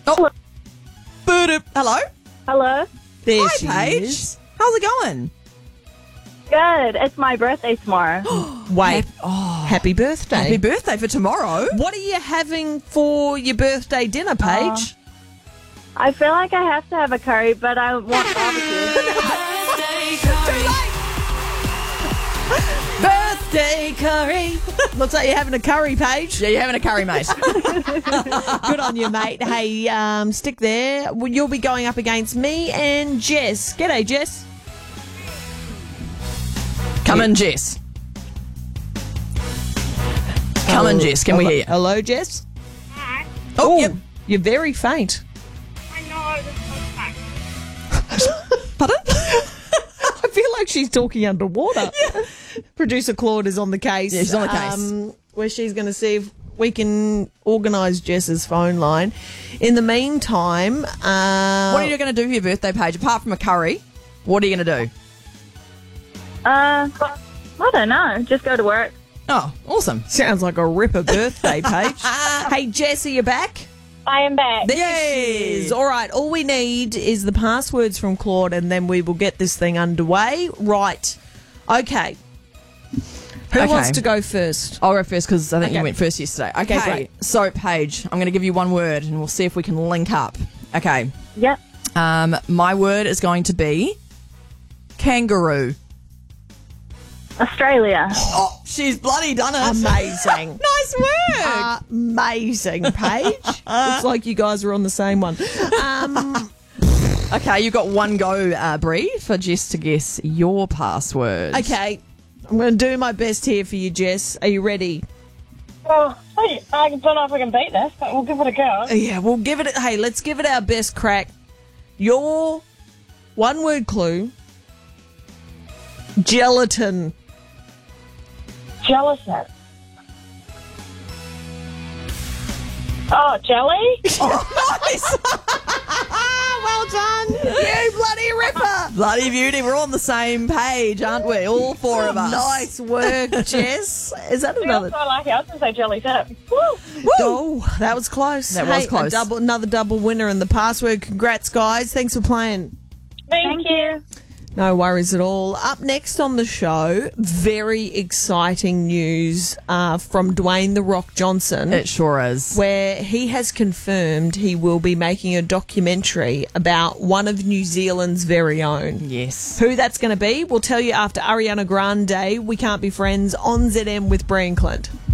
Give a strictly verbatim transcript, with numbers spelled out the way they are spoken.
Oh. Boop. Hello. Hello. There Hi, she Paige. is. How's it going? Good. It's my birthday tomorrow. Wait, Oh, happy birthday. happy birthday for tomorrow. What are you having for your birthday dinner, Paige? I feel like I have to have a curry, but I want barbecue. Birthday curry. Looks like you're having a curry, Paige. Yeah, you're having a curry, mate. Good on you, mate. Hey, um, stick there. Well, you'll be going up against me and Jess. G'day, Jess. Come in, Jess. Come in, Jess. Can we Hello, hear you? Hello, Jess. Hi. Oh, Ooh, yep. You're very faint. I know this is Pardon? I feel like she's talking underwater. Producer Claude is on the case. Yeah, she's on the case. Um, where she's going to see if we can organise Jess's phone line. In the meantime, uh, What are you going to do for your birthday, Paige? Apart from a curry, what are you going to do? Uh, I don't know. Just go to work. Oh, awesome. sounds like a ripper birthday, Paige. Hey, Jess, are you back? I am back. Yes. All right. All we need is the passwords from Claude, and then we will get this thing underway. Right. Okay. Who Okay. wants to go first? I'll go first because I think Okay. you went first yesterday. Okay, great. so Paige, I'm going to give you one word and we'll see if we can link up. Okay. Yep. Um, my word is going to be kangaroo. Australia. Oh, she's bloody done it. Amazing. Nice work. Amazing, Paige. Looks like you guys are on the same one. Um, Okay, you've got one go, uh, Bree, for Jess to guess your password. okay. I'm going to do my best here for you, Jess. Are you ready? Oh, I, I don't know if I can beat this, but we'll give it a go. Yeah, we'll give it. Hey, let's give it our best crack. Your one word clue: gelatin. Gelatin. Oh, jelly? Nice. Well done, you bloody ripper. Bloody beauty. We're on the same page, aren't we? All four of us. Nice work, Jess. Is that I another? also like it. I was going to say jelly tip. Woo! Oh, that was close. That was Hey, close. A double, another double winner in the password. Congrats, guys. Thanks for playing. Thank, you. No worries at all. Up next on the show, very exciting news uh, from Dwayne The Rock Johnson, It sure is. where he has confirmed he will be making a documentary about one of New Zealand's very own. Yes. Who that's going to be, we'll tell you after Ariana Grande, We Can't Be Friends, on Z M with Brian Clint.